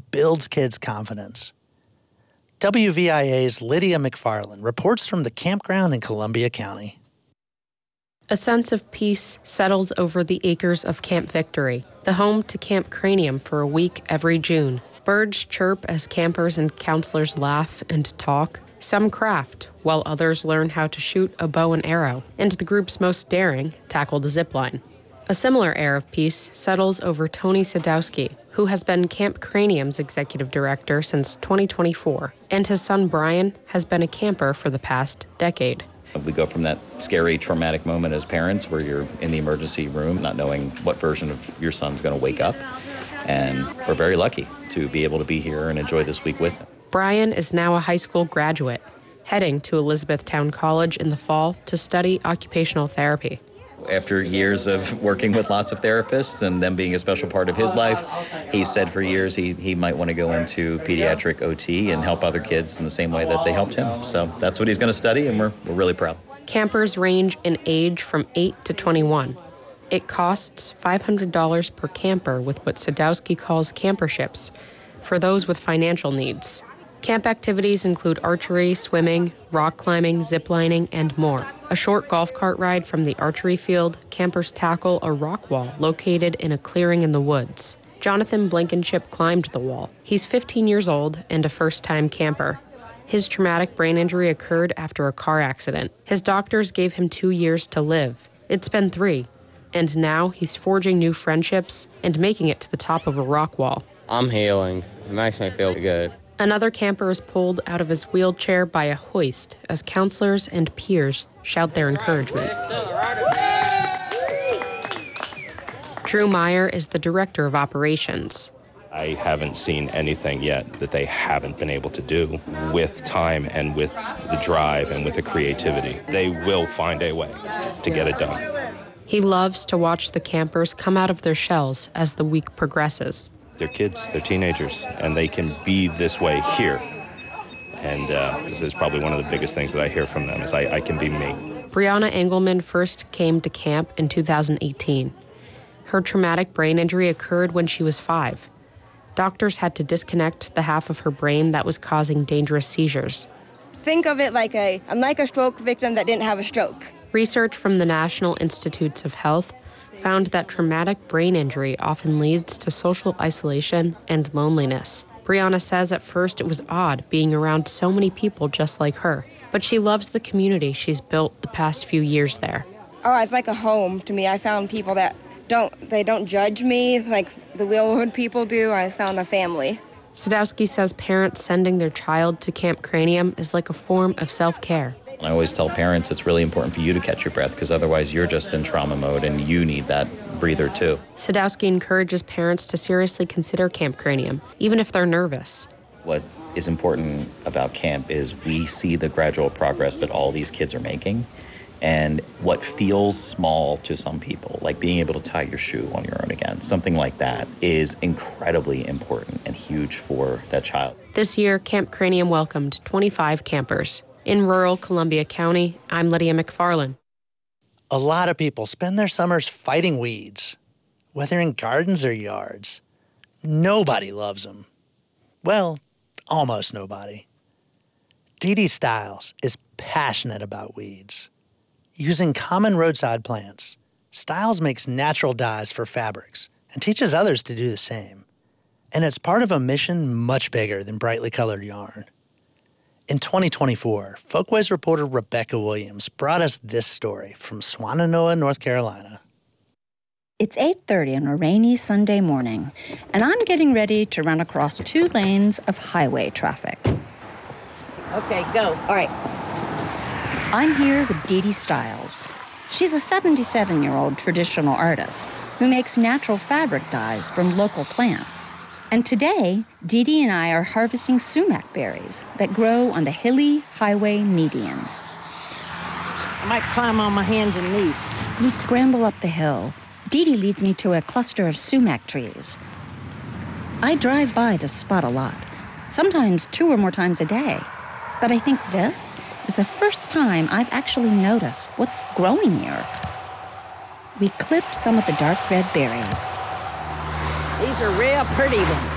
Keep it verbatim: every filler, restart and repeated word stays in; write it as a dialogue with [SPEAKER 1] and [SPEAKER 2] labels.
[SPEAKER 1] and builds kids' confidence. W V I A's Lydia McFarland reports from the campground in Columbia County.
[SPEAKER 2] A sense of peace settles over the acres of Camp Victory, the home to Camp Cranium for a week every June. Birds chirp as campers and counselors laugh and talk. Some craft, while others learn how to shoot a bow and arrow, and the group's most daring tackle the zip line. A similar air of peace settles over Tony Sadowski, who has been Camp Cranium's executive director since twenty twenty-four, and his son Brian has been a camper for the past decade.
[SPEAKER 3] We go from that scary, traumatic moment as parents where you're in the emergency room not knowing what version of your son's going to wake up. And we're very lucky to be able to be here and enjoy this week with him.
[SPEAKER 2] Brian is now a high school graduate, heading to Elizabethtown College in the fall to study occupational therapy.
[SPEAKER 3] After years of working with lots of therapists and them being a special part of his life, he said for years he, he might want to go into pediatric O T and help other kids in the same way that they helped him. So that's what he's going to study, and we're, we're really proud.
[SPEAKER 2] Campers range in age from eight to twenty-one. It costs five hundred dollars per camper with what Sadowski calls camperships for those with financial needs. Camp activities include archery, swimming, rock climbing, ziplining, and more. A short golf cart ride from the archery field, campers tackle a rock wall located in a clearing in the woods. Jonathan Blankenship climbed the wall. He's fifteen years old and a first-time camper. His traumatic brain injury occurred after a car accident. His doctors gave him two years to live. It's been three, and now he's forging new friendships and making it to the top of a rock wall.
[SPEAKER 4] I'm healing. It makes me feel good.
[SPEAKER 2] Another camper is pulled out of his wheelchair by a hoist as counselors and peers shout their encouragement. Drew Meyer is the director of operations.
[SPEAKER 5] I haven't seen anything yet that they haven't been able to do with time and with the drive and with the creativity. They will find a way to get it done.
[SPEAKER 2] He loves to watch the campers come out of their shells as the week progresses.
[SPEAKER 5] They're kids, they're teenagers, and they can be this way here. And uh, this is probably one of the biggest things that I hear from them is I, I can be me.
[SPEAKER 2] Brianna Engelman first came to camp in two thousand eighteen. Her traumatic brain injury occurred when she was five. Doctors had to disconnect the half of her brain that was causing dangerous seizures.
[SPEAKER 6] Think of it like a, I'm like a stroke victim that didn't have a stroke.
[SPEAKER 2] Research from the National Institutes of Health found that traumatic brain injury often leads to social isolation and loneliness. Brianna says at first it was odd being around so many people just like her, but she loves the community she's built the past few years there.
[SPEAKER 6] Oh, it's like a home to me. I found people that don't, they don't judge me like the Wheelwood people do. I found a family.
[SPEAKER 2] Sadowski says parents sending their child to Camp Cranium is like a form of self-care.
[SPEAKER 3] I always tell parents it's really important for you to catch your breath because otherwise you're just in trauma mode and you need that breather too.
[SPEAKER 2] Sadowski encourages parents to seriously consider Camp Cranium, even if they're nervous.
[SPEAKER 3] What is important about camp is we see the gradual progress that all these kids are making, and what feels small to some people, like being able to tie your shoe on your own again, something like that is incredibly important and huge for that child.
[SPEAKER 2] This year, Camp Cranium welcomed twenty-five campers. In rural Columbia County, I'm Lydia McFarland.
[SPEAKER 1] A lot of people spend their summers fighting weeds, whether in gardens or yards. Nobody loves them. Well, almost nobody. Dee Dee Stiles is passionate about weeds. Using common roadside plants, Stiles makes natural dyes for fabrics and teaches others to do the same. And it's part of a mission much bigger than brightly colored yarn. In twenty twenty-four, Folkways reporter Rebecca Williams brought us this story from Swannanoa, North Carolina.
[SPEAKER 7] It's eight thirty on a rainy Sunday morning, and I'm getting ready to run across two lanes of highway traffic.
[SPEAKER 8] Okay, go.
[SPEAKER 7] All right. I'm here with Dee Dee Stiles. She's a seventy-seven-year-old traditional artist who makes natural fabric dyes from local plants. And today, Dee Dee and I are harvesting sumac berries that grow on the hilly highway median.
[SPEAKER 8] I might climb on my hands and knees.
[SPEAKER 7] We scramble up the hill. Dee Dee leads me to a cluster of sumac trees. I drive by this spot a lot, sometimes two or more times a day. But I think this is the first time I've actually noticed what's growing here. We clip some of the dark red berries.
[SPEAKER 8] These are real pretty ones.